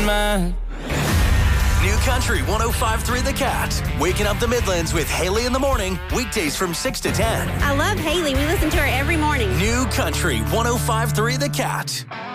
man. New Country 105.3 The Cat. Waking up the Midlands with Haley in the morning. Weekdays from 6 to 10. I love Haley. We listen to her every morning. New Country 105.3 The Cat.